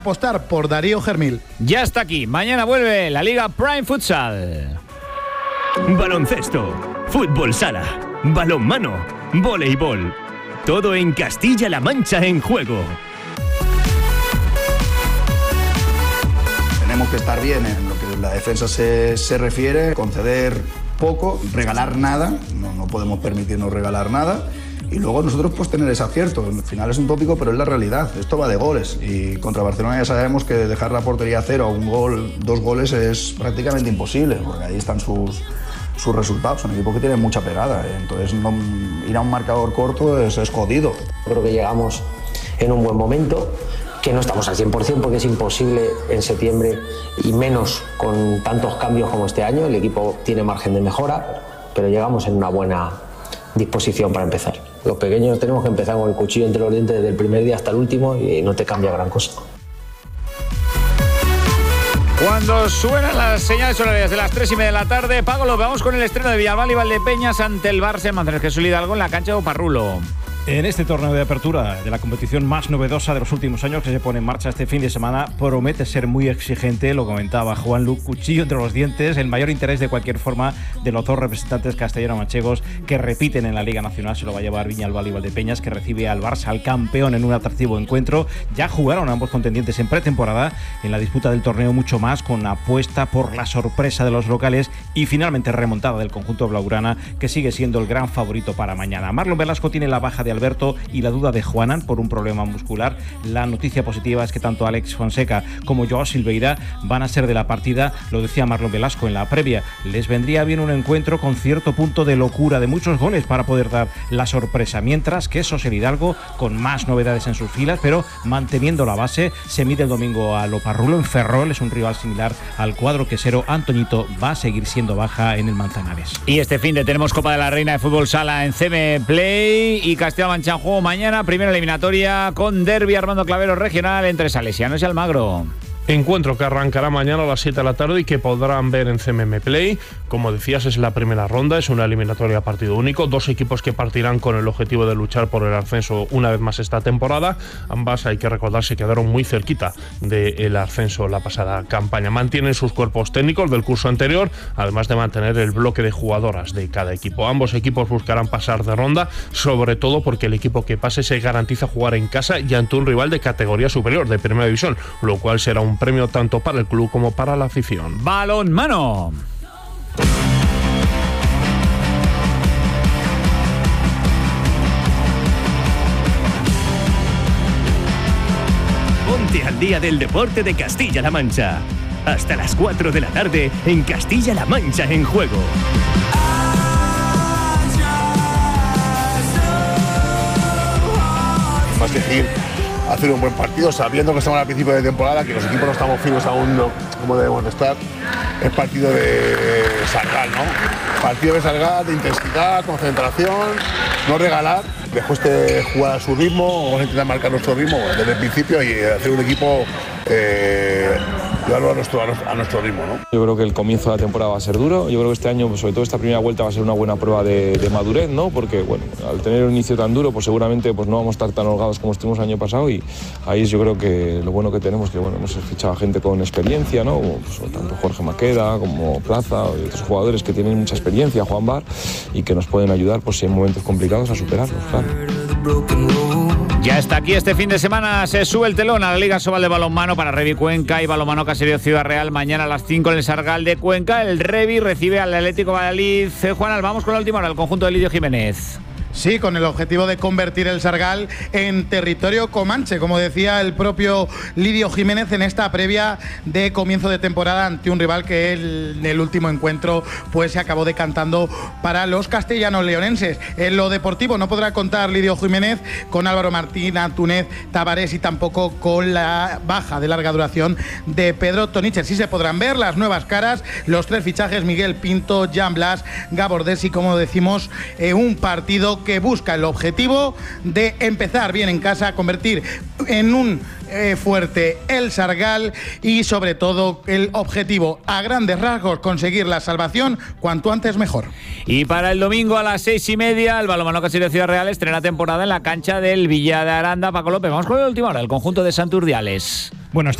Apostar por Darío Germil. Ya está aquí. Mañana vuelve la Liga Prime Futsal. Baloncesto, fútbol sala, balonmano, voleibol. Todo en Castilla-La Mancha en juego. Tenemos que estar bien en lo que la defensa se refiere, conceder poco, regalar nada, no podemos permitirnos regalar nada. Y luego nosotros pues tener ese acierto. Al final es un tópico, pero es la realidad. Esto va de goles. Y contra Barcelona ya sabemos que dejar la portería a cero a un gol, 2 goles es prácticamente imposible, porque ahí están sus resultados. Son equipos que tienen mucha pegada. Entonces ir a un marcador corto es jodido. Creo que llegamos en un buen momento, que no estamos al 100% porque es imposible en septiembre y menos con tantos cambios como este año. El equipo tiene margen de mejora, pero llegamos en una buena disposición para empezar. Los pequeños tenemos que empezar con el cuchillo entre los dientes desde el primer día hasta el último y no te cambia gran cosa. Cuando suenan las señales horarias de las 3:30 de la tarde, Paco, lo vamos con el estreno de Villalbal y Valdepeñas ante el Barça Manzanares Jesús Hidalgo en la cancha de Oparrulo. En este torneo de apertura de la competición más novedosa de los últimos años que se pone en marcha este fin de semana, promete ser muy exigente, lo comentaba Juan Luc, cuchillo entre los dientes, el mayor interés de cualquier forma de los dos representantes castellano-manchegos que repiten en la Liga Nacional. Se lo va a llevar Villalbal y Valdepeñas, que recibe al Barça, al campeón, en un atractivo encuentro. Ya jugaron ambos contendientes en pretemporada en la disputa del torneo, mucho más con apuesta por la sorpresa de los locales y finalmente remontada del conjunto blaugrana, que sigue siendo el gran favorito para mañana. Marlon Velasco tiene la baja de Alberto y la duda de Juanan por un problema muscular. La noticia positiva es que tanto Alex Fonseca como Joao Silveira van a ser de la partida. Lo decía Marlon Velasco en la previa, les vendría bien un encuentro con cierto punto de locura, de muchos goles para poder dar la sorpresa, mientras que Sosel Hidalgo, con más novedades en sus filas, pero manteniendo la base, se mide el domingo a Oparrulo en Ferrol. Es un rival similar al cuadro quesero. Antoñito va a seguir siendo baja en el Manzanares. Y este fin de tenemos Copa de la Reina de Fútbol Sala en CM Play y Castilla-La Mancha en juego mañana, primera eliminatoria con derbi Armando Clavero regional entre Salesianos y Almagro. Encuentro que arrancará mañana a las 7 de la tarde y que podrán ver en CMM Play. Como decías, es la primera ronda, es una eliminatoria a partido único. 2 equipos que partirán con el objetivo de luchar por el ascenso una vez más esta temporada. Ambas, hay que recordar, se quedaron muy cerquita del ascenso la pasada campaña. Mantienen sus cuerpos técnicos del curso anterior, además de mantener el bloque de jugadoras de cada equipo. Ambos equipos buscarán pasar de ronda, sobre todo porque el equipo que pase se garantiza jugar en casa y ante un rival de categoría superior, de primera división, lo cual será un premio tanto para el club como para la afición. Balonmano. Ponte al día del deporte de Castilla-La Mancha. Hasta las 4 de la tarde en Castilla-La Mancha en juego. Más decir, hacer un buen partido, sabiendo que estamos al principio de temporada, que los equipos no estamos firmes aún como debemos de estar. Es partido de Sargal, ¿no? Partido de Sargal, de intensidad, concentración, no regalar, después de jugar a su ritmo, vamos a intentar marcar nuestro ritmo desde el principio y hacer un equipo llevarlo a nuestro ritmo, ¿no? Yo creo que el comienzo de la temporada va a ser duro. Yo creo que este año, sobre todo esta primera vuelta, va a ser una buena prueba de madurez, ¿no? Porque, bueno, al tener un inicio tan duro, pues seguramente pues no vamos a estar tan holgados como estuvimos el año pasado, y ahí yo creo que lo bueno que tenemos, que bueno, hemos fichado a gente con experiencia, ¿no? Pues, tanto Jorge Maqueda como Plaza y otros jugadores que tienen mucha experiencia, Juan Bar, y que nos pueden ayudar, pues en momentos complicados, a superarlos, claro. Ya está aquí este fin de semana, se sube el telón a la Liga Sobal de Balonmano para Revi Cuenca y Balonmano Caserío Ciudad Real. Mañana a las 5 en el Sargal de Cuenca. El Revi recibe al Atlético Valladolid. Juan, vamos con la última hora, el conjunto de Lidio Jiménez. Sí, con el objetivo de convertir el Sargal en territorio comanche, como decía el propio Lidio Jiménez en esta previa de comienzo de temporada ante un rival que en el último encuentro pues se acabó decantando para los castellanos leonenses. En lo deportivo no podrá contar Lidio Jiménez con Álvaro Martín, Antúnez, Tavares y tampoco con la baja de larga duración de Pedro Tonicher. Sí se podrán ver las nuevas caras, los 3 fichajes: Miguel Pinto, Jan Blas, Gabor Desi, como decimos, un partido que busca el objetivo de empezar bien en casa, convertir en un fuerte el Sargal y sobre todo el objetivo a grandes rasgos conseguir la salvación cuanto antes mejor. Y para el domingo a las 6:30 el Balonmano Caserío Ciudad Real estrena temporada en la cancha del Villa de Aranda. Paco López, vamos con la última hora, el conjunto de Santurdiales. Bueno,